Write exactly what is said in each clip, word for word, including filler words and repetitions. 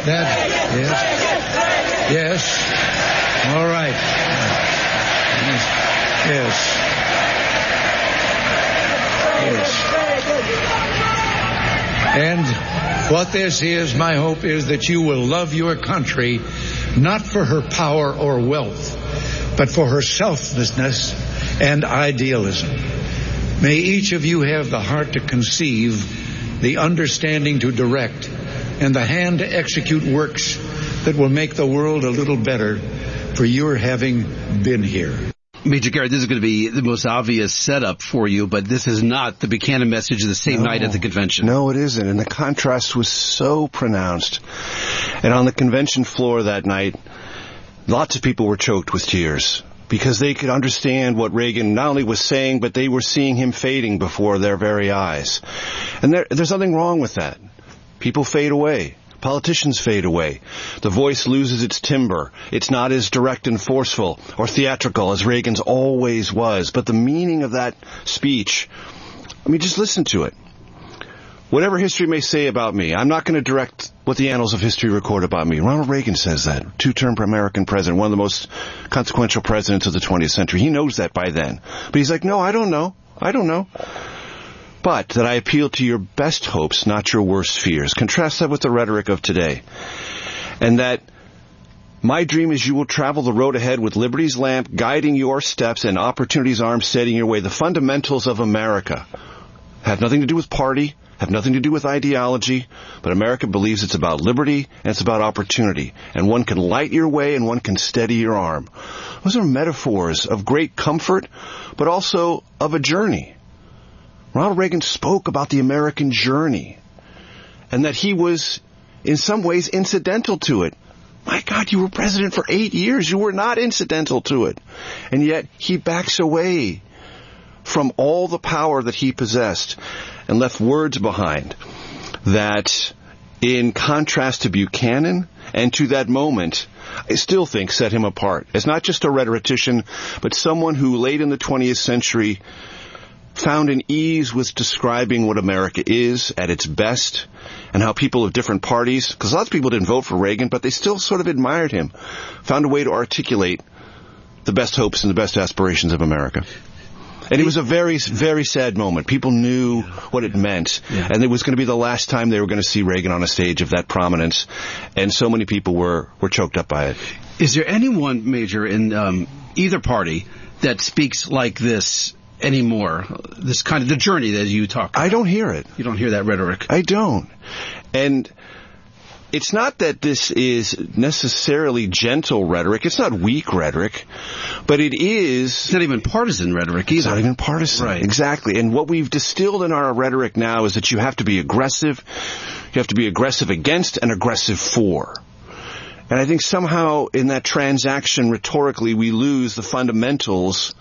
That, yes. Yes. All right. Yes. Yes. And what this is, my hope is that you will love your country not for her power or wealth, but for her selflessness and idealism. May each of you have the heart to conceive, the understanding to direct, and the hand to execute works that will make the world a little better for your having been here. Major Garrett, this is going to be the most obvious setup for you, but this is not the Buchanan message of the same no. night at the convention. No, it isn't, and the contrast was so pronounced. And on the convention floor that night, lots of people were choked with tears because they could understand what Reagan not only was saying, but they were seeing him fading before their very eyes. And there, there's nothing wrong with that. People fade away. Politicians fade away. The voice loses its timbre. It's not as direct and forceful or theatrical as Reagan's always was. But the meaning of that speech, I mean, just listen to it. Whatever history may say about me, I'm not going to direct what the annals of history record about me. Ronald Reagan says that. Two-term American president, one of the most consequential presidents of the twentieth century. He knows that by then. But he's like, no, I don't know. I don't know. But that I appeal to your best hopes, not your worst fears. Contrast that with the rhetoric of today. And that my dream is you will travel the road ahead with liberty's lamp guiding your steps and opportunity's arm setting your way. The fundamentals of America have nothing to do with party, have nothing to do with ideology, but America believes it's about liberty and it's about opportunity. And one can light your way and one can steady your arm. Those are metaphors of great comfort, but also of a journey. Ronald Reagan spoke about the American journey and that he was in some ways incidental to it. My God, you were president for eight years. You were not incidental to it. And yet he backs away from all the power that he possessed and left words behind that, in contrast to Buchanan and to that moment, I still think set him apart as not just a rhetorician, but someone who late in the twentieth century found an ease with describing what America is at its best and how people of different parties, because lots of people didn't vote for Reagan, but they still sort of admired him, found a way to articulate the best hopes and the best aspirations of America. And it was a very, very sad moment. People knew what it meant, yeah. and it was going to be the last time they were going to see Reagan on a stage of that prominence, and so many people were, were choked up by it. Is there anyone, Major, in um, either party that speaks like this anymore? This kind of the journey that you talk about. I don't hear it. You don't hear that rhetoric. I don't. And it's not that this is necessarily gentle rhetoric. It's not weak rhetoric. But it is... It's not even partisan rhetoric either. It's not even partisan. Right. Exactly. And what we've distilled in our rhetoric now is that you have to be aggressive. You have to be aggressive against and aggressive for. And I think somehow in that transaction, rhetorically, we lose the fundamentals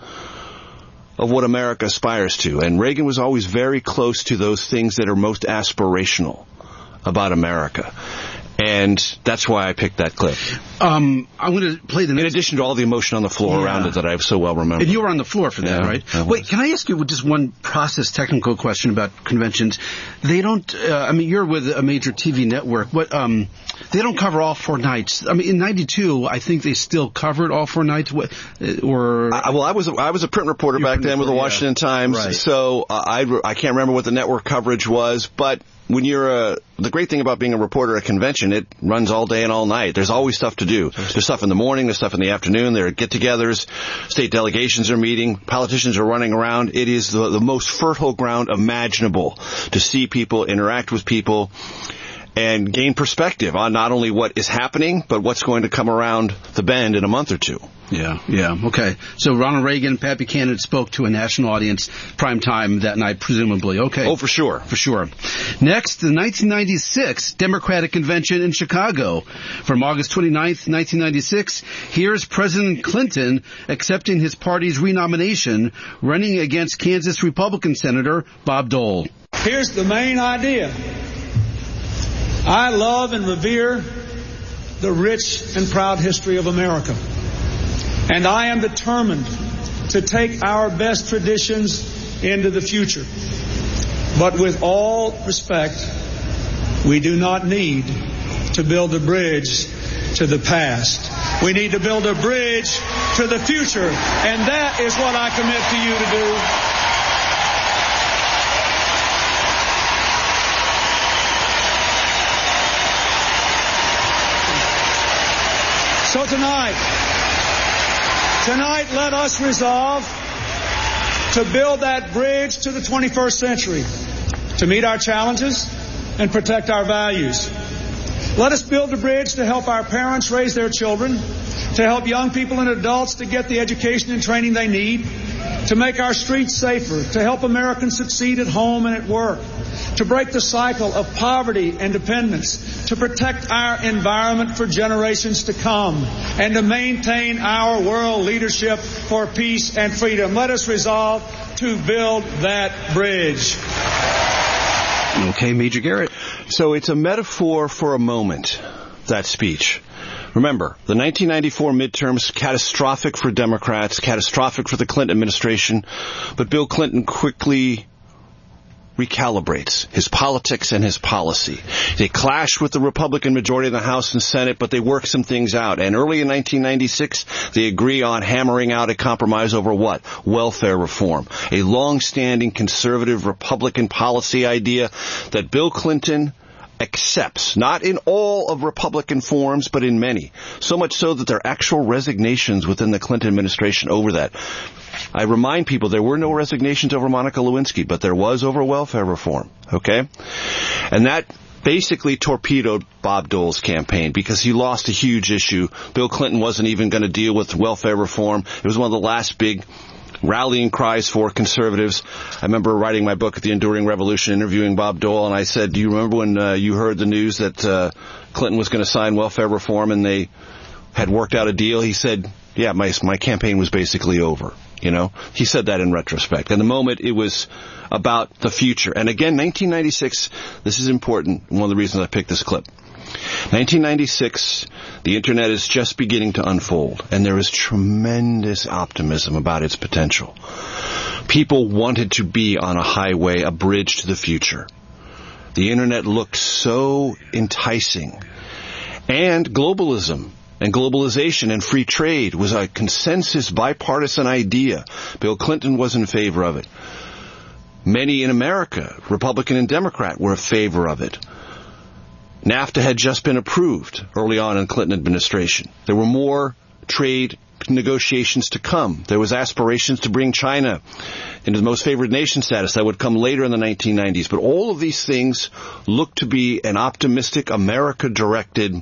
of what America aspires to. And Reagan was always very close to those things that are most aspirational about America. And that's why I picked that clip. Um, I'm going to play the next... In addition to all the emotion on the floor yeah. around it that I've so well remembered. And you were on the floor for that, yeah, right? Wait, can I ask you just one process technical question about conventions? They don't, uh, I mean, you're with a major T V network. What, um, they don't cover all four nights. I mean, in ninety-two, I think they still covered all four nights. What, or... I, well, I was, a, I was a print reporter back then with the Washington yeah. Times. Right. So uh, I, I can't remember what the network coverage was, but when you're a, the great thing about being a reporter at a convention, it runs all day and all night. There's always stuff to do. There's stuff in the morning, there's stuff in the afternoon, there are get-togethers, state delegations are meeting, politicians are running around. It is the, the most fertile ground imaginable to see people, interact with people, and gain perspective on not only what is happening, but what's going to come around the bend in a month or two. Yeah, yeah, okay. So Ronald Reagan, Pat Buchanan spoke to a national audience prime time that night, presumably. Okay. Oh, for sure. For sure. Next, the nineteen ninety-six Democratic Convention in Chicago. From August twenty-ninth, nineteen ninety-six, here's President Clinton accepting his party's renomination, running against Kansas Republican Senator Bob Dole. Here's the main idea. I love and revere the rich and proud history of America. And I am determined to take our best traditions into the future. But with all respect, we do not need to build a bridge to the past. We need to build a bridge to the future, and that is what I commit to you to do. So tonight, tonight let us resolve to build that bridge to the twenty-first century, to meet our challenges and protect our values. Let us build a bridge to help our parents raise their children, to help young people and adults to get the education and training they need, to make our streets safer, to help Americans succeed at home and at work, to break the cycle of poverty and dependence, to protect our environment for generations to come, and to maintain our world leadership for peace and freedom. Let us resolve to build that bridge. Okay, Major Garrett. So it's a metaphor for a moment, that speech. Remember, the nineteen ninety-four midterms, catastrophic for Democrats, catastrophic for the Clinton administration, but Bill Clinton quickly recalibrates his politics and his policy. They clash with the Republican majority in the House and Senate, but they work some things out. And early in nineteen ninety-six, they agree on hammering out a compromise over what? Welfare reform. A long-standing conservative Republican policy idea that Bill Clinton accepts, not in all of Republican forms, but in many. So much so that there are actual resignations within the Clinton administration over that. I remind people there were no resignations over Monica Lewinsky, but there was over welfare reform, okay? And that basically torpedoed Bob Dole's campaign because he lost a huge issue. Bill Clinton wasn't even going to deal with welfare reform. It was one of the last big rallying cries for conservatives. I remember writing my book, The Enduring Revolution, interviewing Bob Dole, and I said, do you remember when uh, you heard the news that uh, Clinton was going to sign welfare reform and they had worked out a deal? He said, yeah, my my campaign was basically over. You know, he said that in retrospect. In the moment, it was about the future. And again, nineteen ninety-six, this is important, one of the reasons I picked this clip. nineteen ninety-six, the Internet is just beginning to unfold, and there is tremendous optimism about its potential. People wanted to be on a highway, a bridge to the future. The Internet looked so enticing. And globalism and globalization and free trade was a consensus bipartisan idea. Bill Clinton was in favor of it. Many in America, Republican and Democrat, were in favor of it. NAFTA had just been approved early on in the Clinton administration. There were more trade negotiations to come. There was aspirations to bring China into the most favored nation status. That would come later in the nineteen nineties. But all of these things look to be an optimistic, America-directed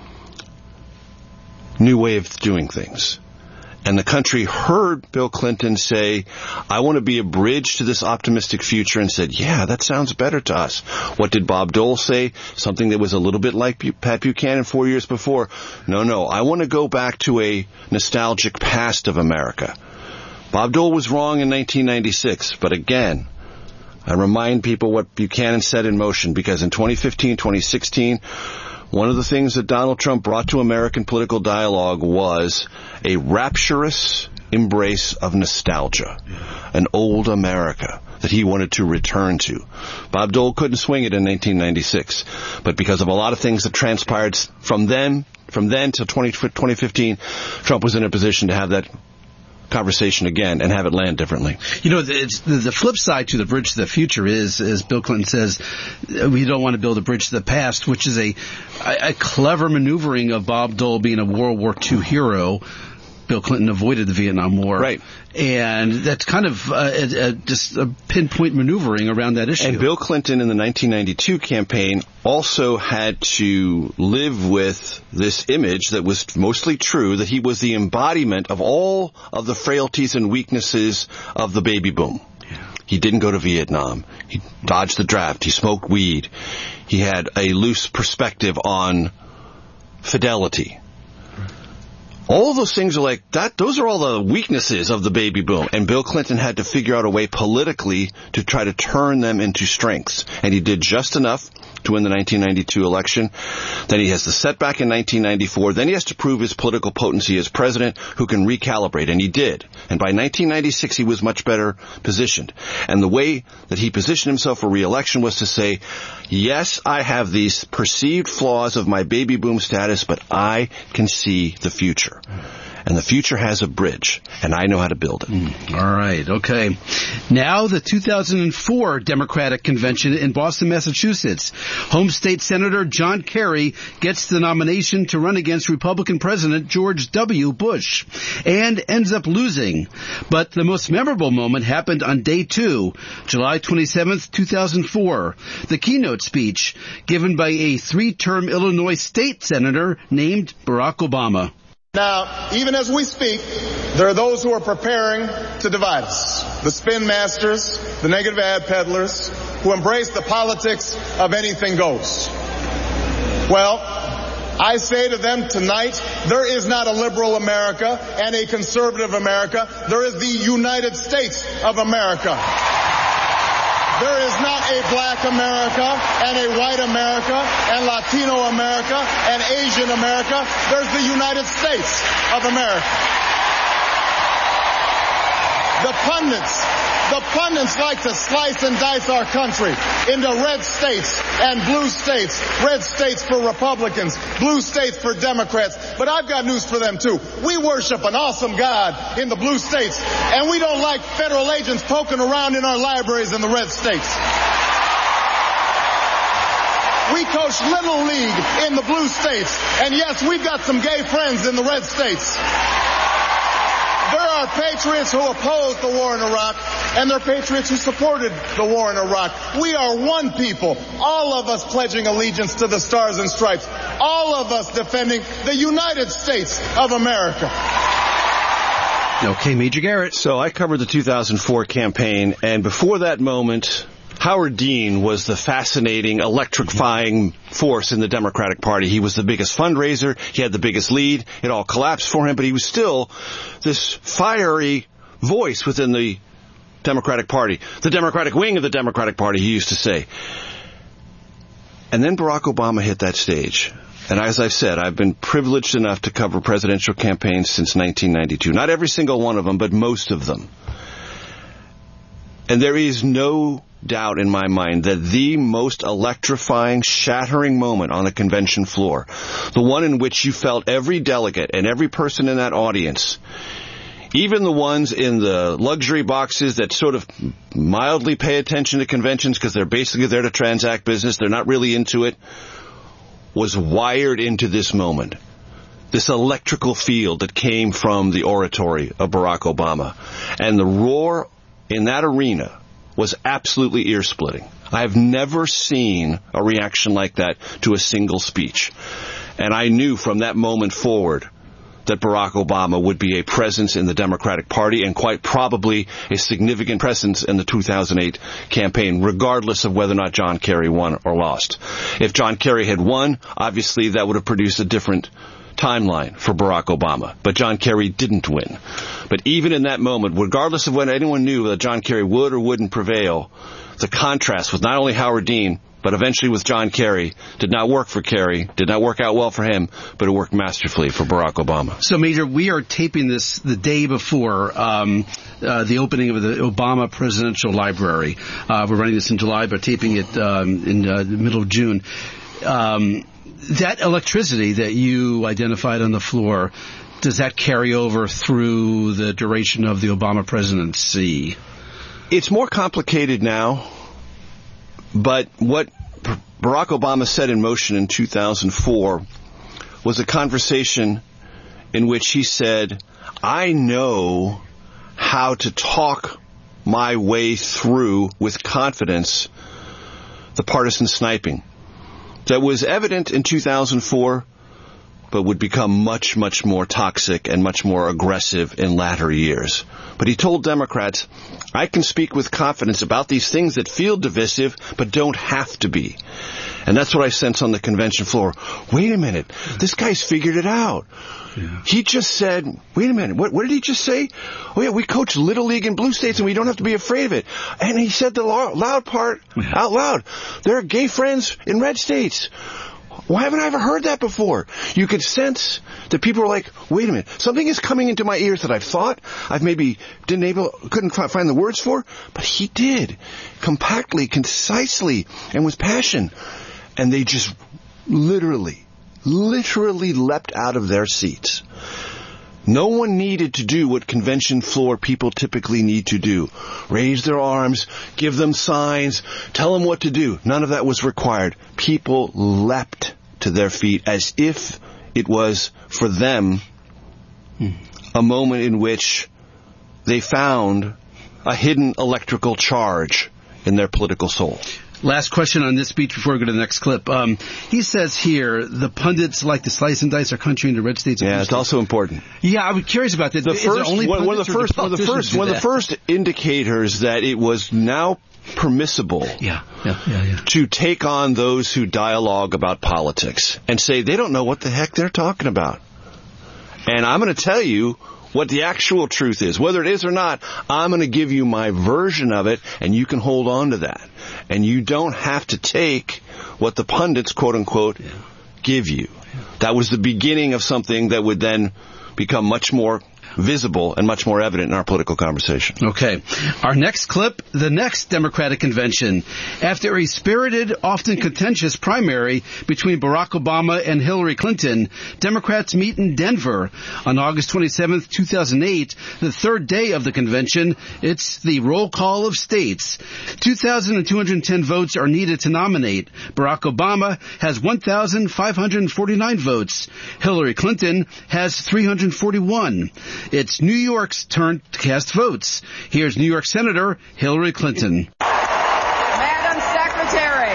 new way of doing things. And the country heard Bill Clinton say, I want to be a bridge to this optimistic future, and said, yeah, that sounds better to us. What did Bob Dole say? Something that was a little bit like Pat Buchanan four years before. No, no, I want to go back to a nostalgic past of America. Bob Dole was wrong in nineteen ninety-six, but again, I remind people what Buchanan set in motion, because in twenty fifteen, twenty sixteen, one of the things that Donald Trump brought to American political dialogue was a rapturous embrace of nostalgia, an old America that he wanted to return to. Bob Dole couldn't swing it in nineteen ninety-six, but because of a lot of things that transpired from then, from then till twenty fifteen, Trump was in a position to have that conversation again and have it land differently. You know, it's, the flip side to the bridge to the future is, as Bill Clinton says, we don't want to build a bridge to the past, which is a, a clever maneuvering of Bob Dole being a World War Two hero. Bill Clinton avoided the Vietnam War. Right. And that's kind of uh, a, a, just a pinpoint maneuvering around that issue. And Bill Clinton in the nineteen ninety-two campaign also had to live with this image that was mostly true, that he was the embodiment of all of the frailties and weaknesses of the baby boom. Yeah. He didn't go to Vietnam. He dodged the draft. He smoked weed. He had a loose perspective on fidelity. All of those things are like that. Those are all the weaknesses of the baby boom. And Bill Clinton had to figure out a way politically to try to turn them into strengths. And he did just enough to win the nineteen ninety-two election. Then he has the setback in nineteen ninety-four. Then he has to prove his political potency as president who can recalibrate, and he did. And by nineteen ninety-six, he was much better positioned. And the way that he positioned himself for re-election was to say, yes, I have these perceived flaws of my baby boom status, but I can see the future. And the future has a bridge, and I know how to build it. Mm, all right, okay. Now the two thousand four Democratic Convention in Boston, Massachusetts. Home state Senator John Kerry gets the nomination to run against Republican President George W. Bush and ends up losing. But the most memorable moment happened on day two, July twenty-seventh, two thousand four. The keynote speech given by a three-term Illinois state senator named Barack Obama. Now, even as we speak, there are those who are preparing to divide us. The spin masters, the negative ad peddlers, who embrace the politics of anything goes. Well, I say to them tonight, there is not a liberal America and a conservative America. There is the United States of America. There is not a black America and a white America and Latino America and Asian America. There's the United States of America. The pundits, the pundits like to slice and dice our country into red states and blue states. Red states for Republicans, blue states for Democrats. But I've got news for them too. We worship an awesome God in the blue states, and we don't like federal agents poking around in our libraries in the red states. We coach Little League in the blue states, and yes, we've got some gay friends in the red states. There are patriots who opposed the war in Iraq, and there are patriots who supported the war in Iraq. We are one people, all of us pledging allegiance to the Stars and Stripes, all of us defending the United States of America. Okay, Major Garrett. So I covered the two thousand four campaign, and before that moment, Howard Dean was the fascinating, electrifying force in the Democratic Party. He was the biggest fundraiser. He had the biggest lead. It all collapsed for him, but he was still this fiery voice within the Democratic Party. The Democratic wing of the Democratic Party, he used to say. And then Barack Obama hit that stage. And as I've said, I've been privileged enough to cover presidential campaigns since nineteen ninety-two. Not every single one of them, but most of them. And there is no doubt in my mind that the most electrifying, shattering moment on the convention floor, the one in which you felt every delegate and every person in that audience, even the ones in the luxury boxes that sort of mildly pay attention to conventions because they're basically there to transact business, they're not really into it, was wired into this moment. This electrical field that came from the oratory of Barack Obama. And the roar in that arena was absolutely ear-splitting. I have never seen a reaction like that to a single speech. And I knew from that moment forward that Barack Obama would be a presence in the Democratic Party and quite probably a significant presence in the two thousand eight campaign, regardless of whether or not John Kerry won or lost. If John Kerry had won, obviously that would have produced a different timeline for Barack Obama. But John Kerry didn't win. But even in that moment, regardless of whether anyone knew that John Kerry would or wouldn't prevail, the contrast with not only Howard Dean, but eventually with John Kerry, did not work for Kerry, did not work out well for him, but it worked masterfully for Barack Obama. So, Major, we are taping this the day before um, uh, the opening of the Obama Presidential Library. Uh, we're running this in July, but taping it um, in uh, the middle of June. Um, that electricity that you identified on the floor, does that carry over through the duration of the Obama presidency? It's more complicated now, but what Barack Obama set in motion in two thousand four was a conversation in which he said, I know how to talk my way through with confidence the partisan sniping that was evident in two thousand four, but would become much, much more toxic and much more aggressive in latter years. But he told Democrats, I can speak with confidence about these things that feel divisive, but don't have to be. And that's what I sense on the convention floor. Wait a minute. This guy's figured it out. Yeah. He just said, wait a minute, what, what did he just say? Oh, yeah, we coach Little League in blue states and we don't have to be afraid of it. And he said the loud part yeah. out loud. There are gay friends in red states. Why haven't I ever heard that before? You could sense that people were like, wait a minute, something is coming into my ears that I've thought, I've maybe didn't able, couldn't find the words for, but he did. Compactly, concisely, and with passion. And they just literally, literally leapt out of their seats. No one needed to do what convention floor people typically need to do. Raise their arms, give them signs, tell them what to do. None of that was required. People leapt to their feet as if it was, for them, a moment in which they found a hidden electrical charge in their political soul. Last question on this speech before we go to the next clip. Um, he says here, the pundits like to slice and dice our country into red states. Yeah, it's states. Also important. Yeah, I was curious about that. The Is first, only one, one of the first, one of the first, one of the first indicators that it was now permissible yeah, yeah, yeah, yeah. to take on those who dialogue about politics and say they don't know what the heck they're talking about. And I'm going to tell you what the actual truth is. Whether it is or not, I'm going to give you my version of it, and you can hold on to that. And you don't have to take what the pundits, quote-unquote, yeah. give you. Yeah. That was the beginning of something that would then become much more visible and much more evident in our political conversation. Okay. Our next clip, the next Democratic convention. After a spirited, often contentious primary between Barack Obama and Hillary Clinton, Democrats meet in Denver on August twenty-seventh, two thousand eight, the third day of the convention. It's the roll call of states. two thousand two hundred ten votes are needed to nominate. Barack Obama has one thousand five hundred forty-nine votes. Hillary Clinton has three hundred forty-one. It's New York's turn to cast votes. Here's New York Senator Hillary Clinton. Madam Secretary,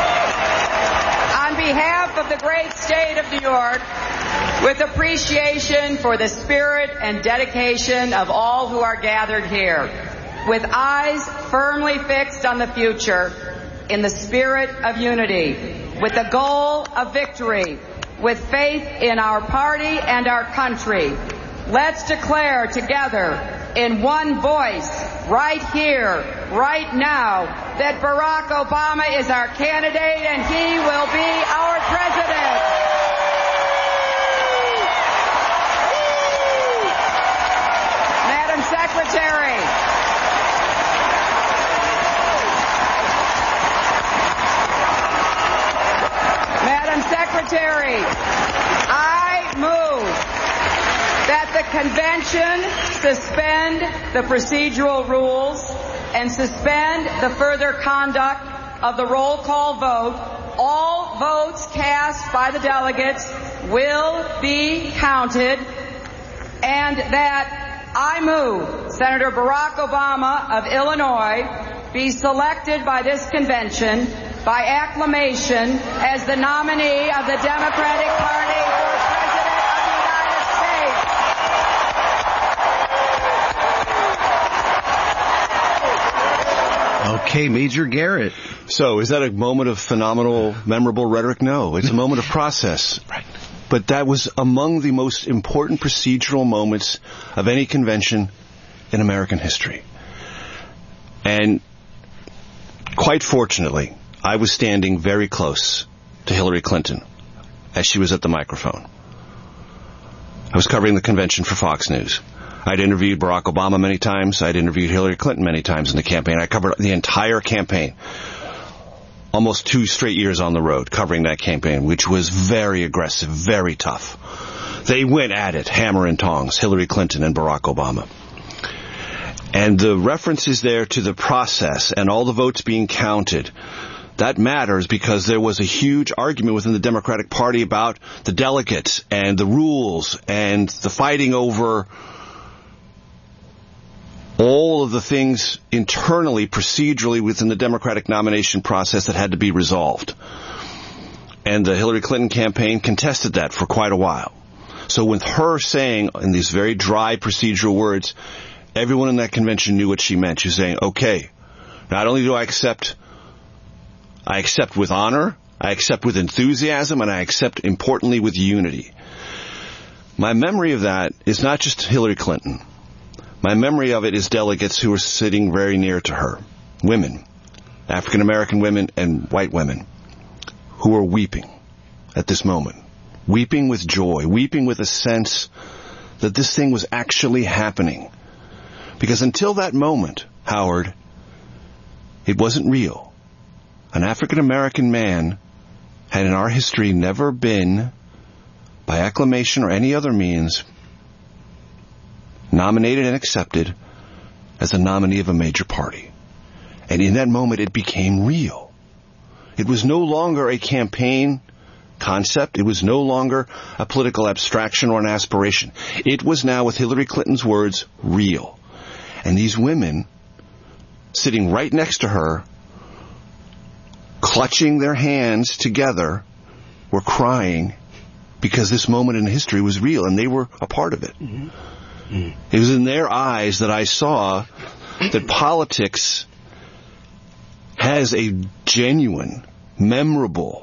on behalf of the great state of New York, with appreciation for the spirit and dedication of all who are gathered here, with eyes firmly fixed on the future, in the spirit of unity, with the goal of victory, with faith in our party and our country, let's declare together in one voice, right here, right now, that Barack Obama is our candidate and he will be our president. Madam Secretary, Madam Secretary, I move that the convention suspend the procedural rules and suspend the further conduct of the roll call vote. All votes cast by the delegates will be counted, and that I move Senator Barack Obama of Illinois be selected by this convention by acclamation as the nominee of the Democratic Party for President of the United States. Okay, Major Garrett. So, is that a moment of phenomenal, memorable rhetoric? No, it's a moment of process. Right. But that was among the most important procedural moments of any convention in American history. And quite fortunately, I was standing very close to Hillary Clinton as she was at the microphone. I was covering the convention for Fox News. I'd interviewed Barack Obama many times. I'd interviewed Hillary Clinton many times in the campaign. I covered the entire campaign. Almost two straight years on the road covering that campaign, which was very aggressive, very tough. They went at it, hammer and tongs, Hillary Clinton and Barack Obama. And the references there to the process and all the votes being counted, that matters because there was a huge argument within the Democratic Party about the delegates and the rules and the fighting over all of the things internally, procedurally within the Democratic nomination process that had to be resolved. And the Hillary Clinton campaign contested that for quite a while. So with her saying in these very dry procedural words, everyone in that convention knew what she meant. She was saying, okay, not only do I accept, I accept with honor, I accept with enthusiasm, and I accept, importantly, with unity. My memory of that is not just Hillary Clinton. My memory of it is delegates who were sitting very near to her, women, African-American women and white women, who were weeping at this moment, weeping with joy, weeping with a sense that this thing was actually happening. Because until that moment, Howard, it wasn't real. An African-American man had in our history never been, by acclamation or any other means, nominated and accepted as a nominee of a major party. And in that moment, it became real. It was no longer a campaign concept. It was no longer a political abstraction or an aspiration. It was now, with Hillary Clinton's words, real. And these women, sitting right next to her, clutching their hands together, were crying because this moment in history was real, and they were a part of it. Mm-hmm. Mm-hmm. It was in their eyes that I saw that politics has a genuine, memorable,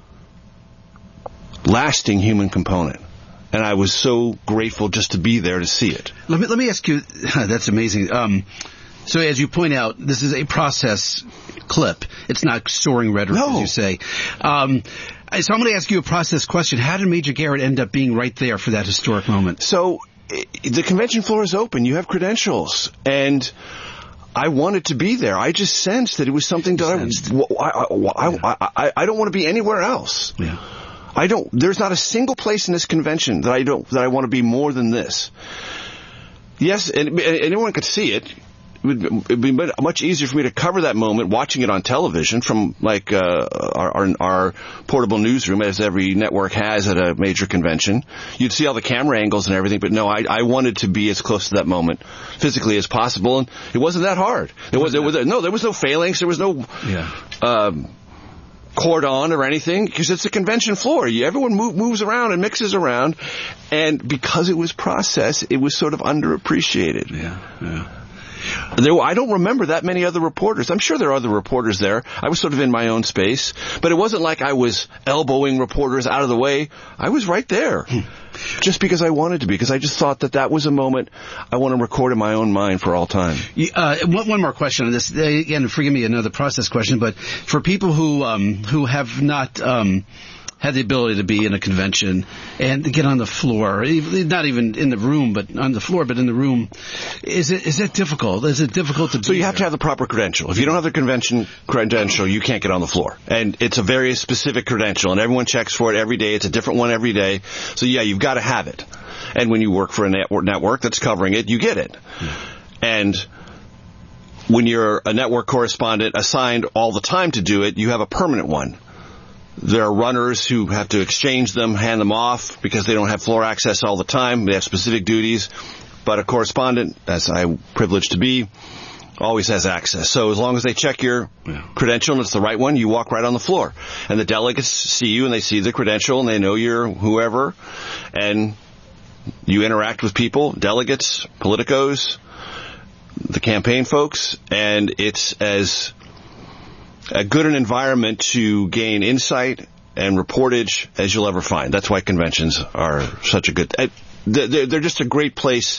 lasting human component. And I was so grateful just to be there to see it. Let me let me ask you, that's amazing. Um, so as you point out, this is a process clip. It's not soaring rhetoric, no. as you say. Um, so I'm going to ask you a process question. How did Major Garrett end up being right there for that historic moment? So the convention floor is open. You have credentials. And I wanted to be there. I just sensed that it was something that I, I, I, I, I don't want to be anywhere else. Yeah. I don't, there's not a single place in this convention that I don't, that I want to be more than this. Yes, and, and anyone could see it. It would it'd be much easier for me to cover that moment watching it on television from, like, uh, our, our, our portable newsroom, as every network has at a major convention. You'd see all the camera angles and everything, but no, I, I wanted to be as close to that moment physically as possible, and it wasn't that hard. It was, it was, no, there was no phalanx, there was no, yeah. um, cordon or anything, because it's a convention floor. Everyone move, moves around and mixes around, and because it was process, it was sort of underappreciated. Yeah, yeah. There, I don't remember that many other reporters. I'm sure there are other reporters there. I was sort of in my own space, but it wasn't like I was elbowing reporters out of the way. I was right there, just because I wanted to be, because I just thought that that was a moment I want to record in my own mind for all time. Uh, one, one more question on this. Again, forgive me, another process question, but for people who um, who have not um, had the ability to be in a convention and to get on the floor, not even in the room, but on the floor, but in the room, is it is it difficult? Is it difficult to? So you there? have to have the proper credential. If you don't have the convention credential, you can't get on the floor. And it's a very specific credential, and everyone checks for it every day. It's a different one every day. So yeah, you've got to have it. And when you work for a network, network that's covering it, you get it. Hmm. And when you're a network correspondent assigned all the time to do it, you have a permanent one. There are runners who have to exchange them, hand them off, because they don't have floor access all the time. They have specific duties. But a correspondent, as I'm privileged to be, always has access. So as long as they check your yeah. credential and it's the right one, you walk right on the floor. And the delegates see you and they see the credential and they know you're whoever. And you interact with people, delegates, politicos, the campaign folks, and it's as a good an environment to gain insight and reportage as you'll ever find. That's why conventions are such a good... They're just a great place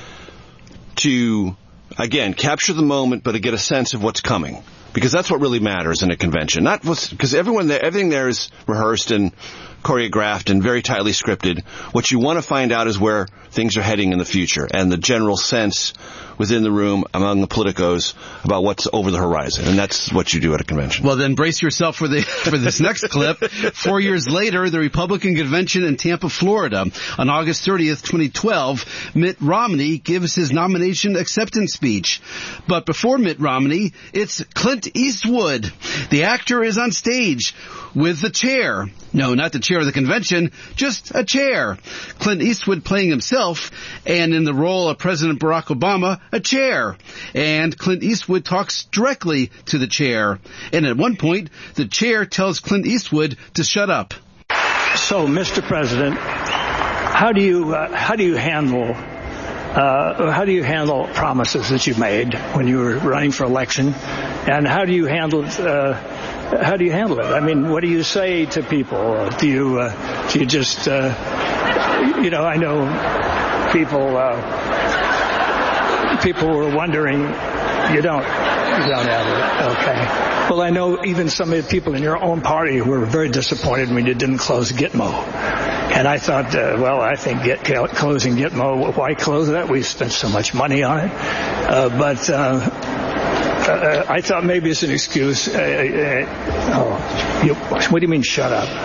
to, again, capture the moment, but to get a sense of what's coming. Because that's what really matters in a convention. Not because everyone there, everything there is rehearsed and choreographed and very tightly scripted. What you want to find out is where things are heading in the future and the general sense within the room among the politicos about what's over the horizon. And that's what you do at a convention. Well, then brace yourself for the for this next clip. Four years later, the Republican convention in Tampa, Florida. On August thirtieth, twenty twelve, Mitt Romney gives his nomination acceptance speech. But before Mitt Romney, it's Clint Eastwood. The actor is on stage with the chair. No, not the chair of the convention, just a chair. Clint Eastwood playing himself, and in the role of President Barack Obama, a chair. And Clint Eastwood talks directly to the chair. And at one point, the chair tells Clint Eastwood to shut up. So, Mister President, how do you uh, how do you handle uh, how do you handle promises that you made when you were running for election, and how do you handle uh, how do you handle it? I mean, what do you say to people? Uh, do you uh, do you just uh, you know? I know people uh, people were wondering. You don't you don't have it, okay? Well, I know even some of the people in your own party were very disappointed when you didn't close Gitmo. And I thought, uh, well, I think get, closing Gitmo, why close that? We've spent so much money on it. Uh, but uh, uh, I thought maybe it's an excuse. Uh, uh, oh, you, what do you mean, shut up?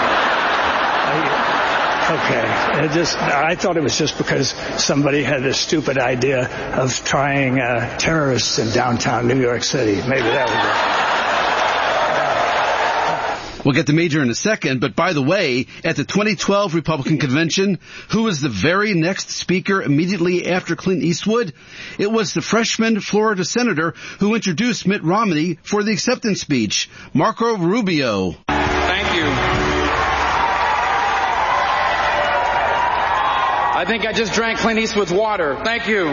Okay. It just, I thought it was just because somebody had a stupid idea of trying uh, terrorists in downtown New York City. Maybe that was it. We'll get to Major in a second, but by the way, at the twenty twelve Republican Convention, who was the very next speaker immediately after Clint Eastwood? It was the freshman Florida senator who introduced Mitt Romney for the acceptance speech, Marco Rubio. Thank you. I think I just drank Clint Eastwood's water. Thank you.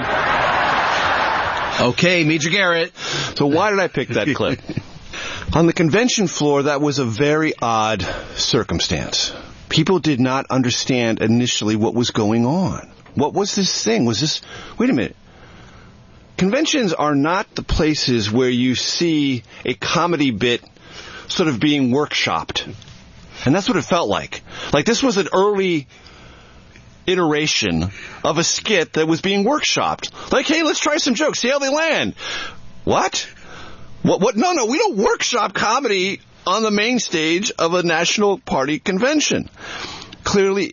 Okay, Major Garrett. So why did I pick that clip? On the convention floor, that was a very odd circumstance. People did not understand initially what was going on. What was this thing? Was this... Wait a minute. Conventions are not the places where you see a comedy bit sort of being workshopped. And that's what it felt like. Like this was an early iteration of a skit that was being workshopped. Like, hey, let's try some jokes. See how they land. What? What? What? No, no, we don't workshop comedy on the main stage of a National Party convention. Clearly,